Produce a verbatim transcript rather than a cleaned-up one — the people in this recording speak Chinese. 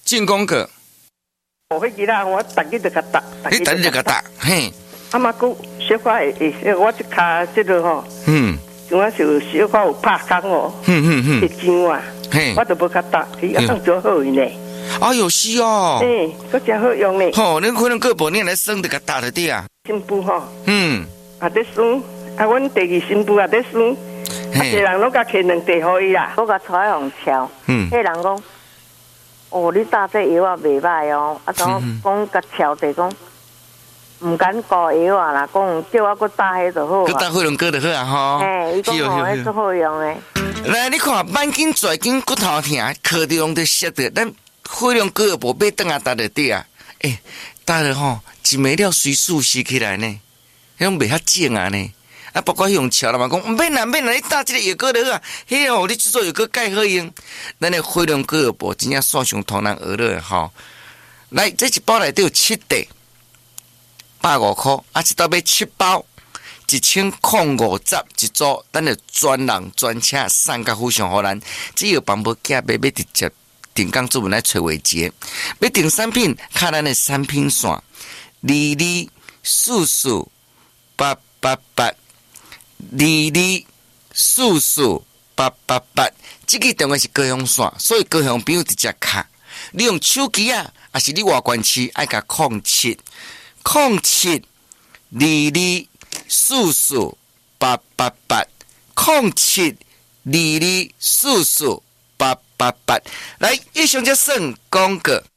进攻个， 我会记得我逐日就甲打， 你等你个打，嘿， 啊嘛，佮小可会会，我一骹即落吼， 嗯， 像我是小可有拍工哦， 嗯嗯嗯， 是真啊， 嘿， 我都无甲打，伊啊当做好用呢。 哎呦是哦， 诶，佫真好用呢。 吼，恁可能个无你来生得个打的对啊， 新妇吼， 嗯， 啊在算，啊阮第二新妇也在算，啊一个人拢甲摕两地互伊啦， 我甲带互敲， 嗯， 迄人讲，哦，你打这药啊袂歹哦，啊讲讲甲敲地讲，毋敢搞药啊啦，讲叫我佫打迄就好佮打火龙哥就好啊吼， 嘿，伊讲哦，迄足好用诶。 来，你看，慢筋、拽筋、骨头疼，靠着用的摔的，咱火龙哥无被灯啊打的对啊，诶，打了吼，一枚了随速吸起来呢，迄种袂遐正啊呢。啊，包括用桥了嘛，讲唔免啦，免啦，你打这个药膏就好啊。嘿哦，你制作药膏介好用，咱的火龙果无真正算上同人学了吼。来，这一包内底有七袋，百五块，啊，一袋要七包，一千空五十一组，咱就专人专车送到府上互咱。只有帮无寄买，要直接定岗主文来找伟杰。要订产品，看咱的产品线，二二四四八八八。二二四四八八八，这个电话是高雄线，所以高雄朋友直接卡。你用手机啊，还是你外关区爱甲控七控七二二四四八八八控七二二四四八八八。来，以上就算广告。